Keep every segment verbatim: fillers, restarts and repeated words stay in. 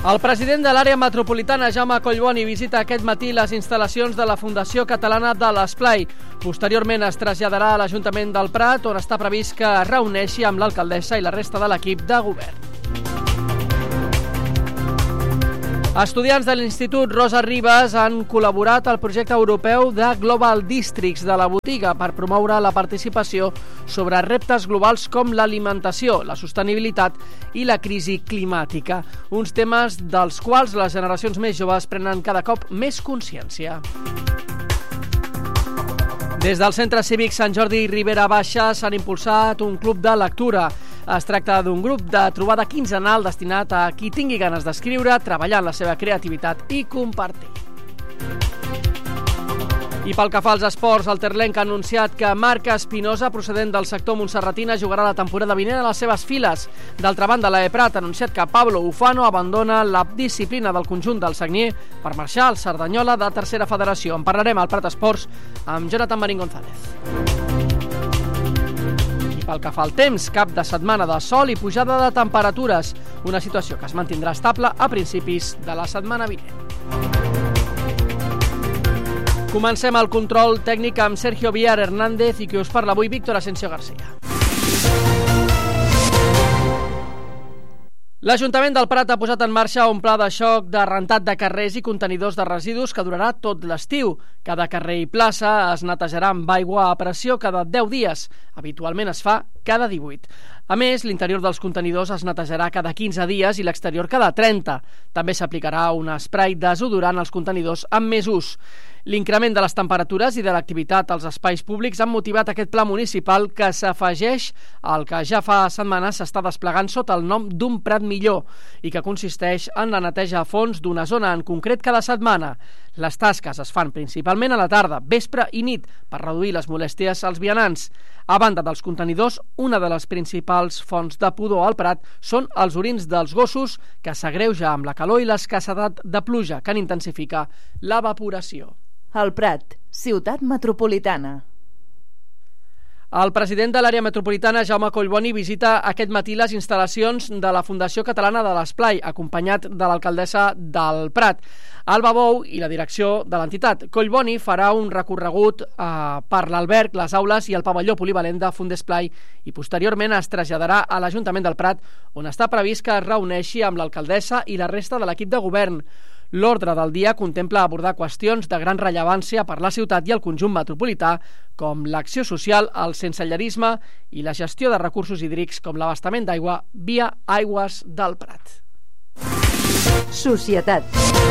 El president de l'àrea metropolitana, Jaume Collboni, visita aquest matí les instal·lacions de la Fundació Catalana de l'Esplai. Posteriorment es traslladarà a l'Ajuntament del Prat, on està previst que es reuneixi amb l'alcaldessa i la resta de l'equip de govern. Estudiants de l'Institut Rosa Ribas han col·laborat al projecte europeu de Global Districts de la botiga per promoure la participació sobre reptes globals com l'alimentació, la sostenibilitat i la crisi climàtica, uns temes dels quals les generacions més joves prenen cada cop més consciència. Des del Centre Cívic Sant Jordi Ribera Baixa s'han impulsat un club de lectura. Es tracta d'un grup de trobada quinzenal destinat a qui tingui ganes d'escriure, treballar en la seva creativitat i compartir. I pel que fa als esports, el terlenc ha anunciat que Marc Espinosa, procedent del sector montserratina, jugarà la temporada vinent a les seves files. D'altra banda, l'E Prat ha anunciat que Pablo Ufano abandona la disciplina del conjunt del Sagnier per marxar al Cerdanyola de Tercera Federació. En parlarem al Prat Esports amb Jonathan Marín González. Pel que fa al temps, cap de setmana de sol i pujada de temperatures, una situació que es mantindrà estable a principis de la setmana vinent. Comencem el control tècnic amb Sergio Villar Hernández i qui us parla avui, Víctor Asensio García. L'Ajuntament del Prat ha posat en marxa un pla de xoc de rentat de carrers i contenidors de residus que durarà tot l'estiu. Cada carrer i plaça es netejarà amb aigua a pressió cada deu dies. Habitualment es fa cada divuit. A més, l'interior dels contenidors es netejarà cada quinze dies i l'exterior cada trenta. També s'aplicarà un esprai desodorant als contenidors amb més ús. L'increment de les temperatures i de l'activitat als espais públics han motivat aquest pla municipal que s'afegeix al que ja fa setmanes s'està desplegant sota el nom d'un Prat millor i que consisteix en la neteja a fons d'una zona en concret cada setmana. Les tasques es fan principalment a la tarda, vespre i nit per reduir les molèsties als vianants. A banda dels contenidors, una de les principals fonts de pudor al Prat són els orins dels gossos, que s'agreuja amb la calor i l'escassedat de pluja, que n'intensifica l'evaporació. El Prat, ciutat metropolitana. El president de l'àrea metropolitana, Jaume Collboni, visita aquest matí les instal·lacions de la Fundació Catalana de l'Esplai, acompanyat de l'alcaldessa del Prat, Alba Bou, i la direcció de l'entitat. Collboni farà un recorregut eh, per l'alberg, les aules i el pavelló polivalent de Fundesplai i posteriorment es traslladarà a l'Ajuntament del Prat, on està previst que es reuneixi amb l'alcaldessa i la resta de l'equip de govern. L'ordre del dia contempla abordar qüestions de gran rellevància per la ciutat i el conjunt metropolità, com l'acció social, el sensellerisme i la gestió de recursos hídrics com l'abastament d'aigua via Aigües del Prat. Societat.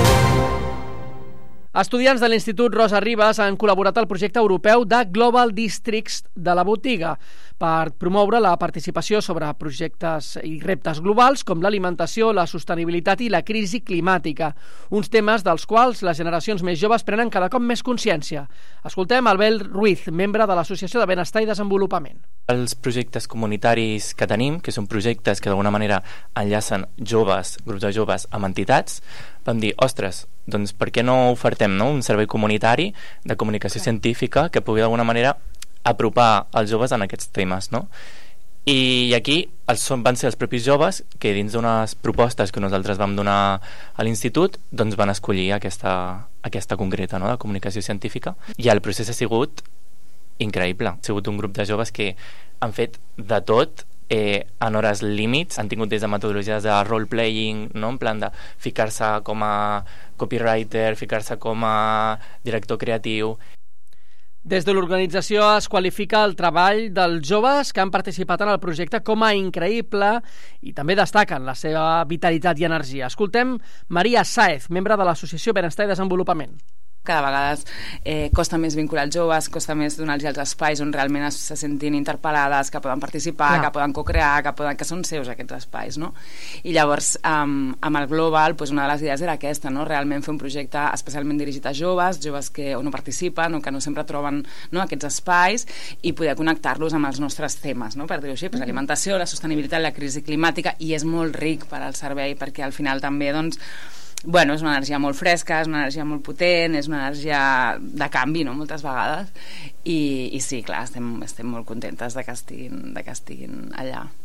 Estudiants de l'Institut Rosa Ribas han col·laborat al projecte europeu de Global Districts de la botiga per promoure la participació sobre projectes i reptes globals com l'alimentació, la sostenibilitat i la crisi climàtica, uns temes dels quals les generacions més joves prenen cada cop més consciència. Escoltem Albert Ruiz, membre de l'Associació de Benestar i Desenvolupament. Els projectes comunitaris que tenim, que són projectes que d'alguna manera enllacen joves, grups de joves amb entitats, vam dir, ostres, doncs per què no ofertem no, un servei comunitari de comunicació científica que pugui d'alguna manera apropar els joves en aquests temes, no? I aquí els, van ser els propis joves que dins d'unes propostes que nosaltres vam donar a l'institut doncs van escollir aquesta, aquesta concreta, no?, de comunicació científica, i el procés ha sigut increïble. Ha sigut un grup de joves que han fet de tot, eh, en hores límits, han tingut des de metodologies de role-playing, no?, en plan de ficar-se com a copywriter, ficar-se com a director creatiu. Des de l'organització es qualifica el treball dels joves que han participat en el projecte com a increïble i també destaquen la seva vitalitat i energia. Escoltem Maria Sáez, membre de l'Associació Benestar i Desenvolupament. Cada vegada eh, costa més vincular els joves, costa més donar-los els espais on realment es, se sentin interpel·lades, que poden participar, Clar. que poden co-crear, que, poden, que són seus aquests espais, no? I llavors, um, amb el Global, doncs una de les idees era aquesta, no? Realment fer un projecte especialment dirigit a joves, joves que no participen o que no sempre troben, no, aquests espais, i poder connectar-los amb els nostres temes, no? Per dir-ho així, doncs, l'alimentació, la sostenibilitat, la crisi climàtica, i és molt ric per al servei, perquè al final també, doncs, bueno, és una energia molt fresca, és una energia molt potent, és una energia de canvi, no?, moltes vegades, i, i sí, clar, estem, estem molt contentes de que estiguin, de que estiguin allà.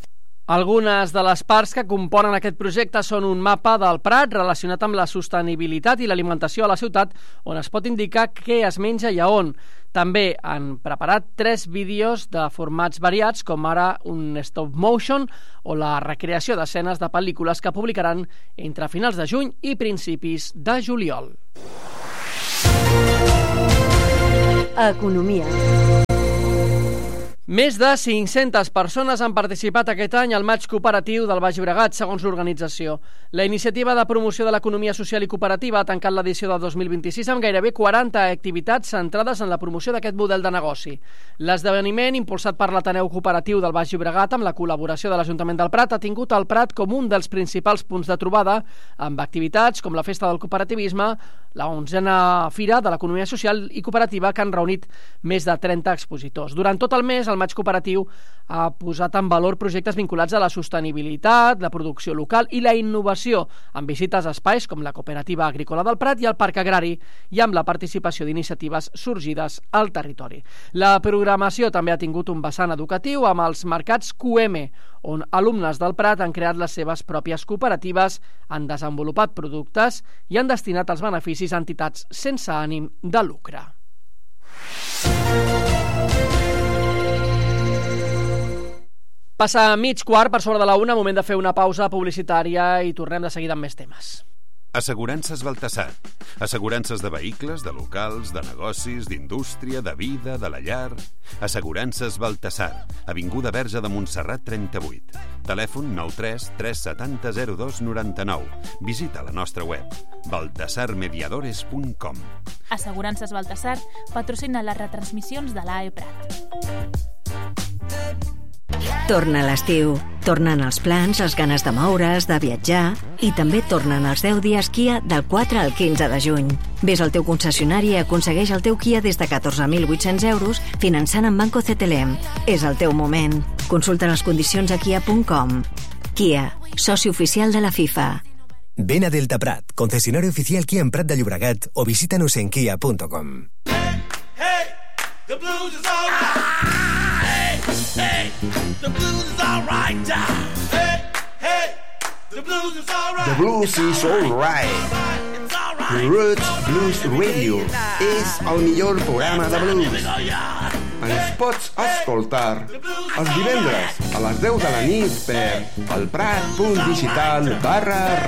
Algunes de les parts que componen aquest projecte són un mapa del Prat relacionat amb la sostenibilitat i l'alimentació a la ciutat, on es pot indicar què es menja i a on. També han preparat tres vídeos de formats variats, com ara un stop motion o la recreació d'escenes de pel·lícules que publicaran entre finals de juny i principis de juliol. Economia. Més de cinc-centes persones han participat aquest any al Maig Cooperatiu del Baix Llobregat, segons l'organització. La iniciativa de promoció de l'economia social i cooperativa ha tancat l'edició de dos mil vint-i-sis amb gairebé quaranta activitats centrades en la promoció d'aquest model de negoci. L'esdeveniment, impulsat per l'Ateneu Cooperatiu del Baix Llobregat amb la col·laboració de l'Ajuntament del Prat, ha tingut el Prat com un dels principals punts de trobada, amb activitats com la Festa del Cooperativisme, la onzena Fira de l'Economia Social i Cooperativa, que han reunit més de trenta expositors. Durant tot el mes, el Maig Cooperatiu ha posat en valor projectes vinculats a la sostenibilitat, la producció local i la innovació, amb visites a espais com la Cooperativa Agrícola del Prat i el Parc Agrari, i amb la participació d'iniciatives sorgides al territori. La programació també ha tingut un vessant educatiu amb els mercats Q M, on alumnes del Prat han creat les seves pròpies cooperatives, han desenvolupat productes i han destinat els beneficis a entitats sense ànim de lucre. Passa mig quart per sobre de la una, moment de fer una pausa publicitària i tornem de seguida amb més temes. Assegurances Baltasar. Assegurances de vehicles, de locals, de negocis, d'indústria, de vida, de la llar. Assegurances Baltasar. Avinguda Verge de Montserrat trenta-vuit. Telèfon nou tres tres set zero zero dos nou nou. Visita la nostra web baltasar mediadores punt com. Assegurances Baltasar patrocina les retransmissions de l'A E Prat. Torna l'estiu, tornen els plans, les ganes de moure's, de viatjar, i també tornen els deu dies Kia del quatre al quinze de juny. Ves al teu concessionari i aconsegueix el teu Kia des de catorze mil vuit-cents euros finançant amb Banco C T L M. És el teu moment. Consulta les condicions a kia punt com. Kia, soci oficial de la FIFA. Ven a Delta Prat, concesionario oficial Kia en Prat de Llobregat, o visítanos en kia punto com. Hey, hey, the blues is all right. Hey, the blues is all right. Hey, hey, the blues is all right. The blues is all right. Roots Blues Radio és el millor programa de blues. Ens pots escoltar els divendres a les deu de la nit per elprat punt digital barra